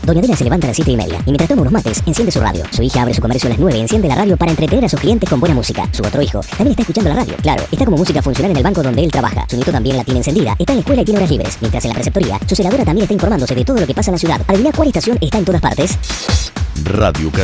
Doña Adela se levanta a las 7:30 y mientras toma unos mates, enciende su radio. Su hija abre su comercio a las 9 y enciende la radio para entretener a sus clientes con buena música. Su otro hijo también está escuchando la radio. Claro, está como música funcional en el banco donde él trabaja. Su nieto también la tiene encendida, está en la escuela y tiene horas libres. Mientras en la preceptoría, su celadora también está informándose de todo lo que pasa en la ciudad. Adivina cuál estación está en todas partes. Radio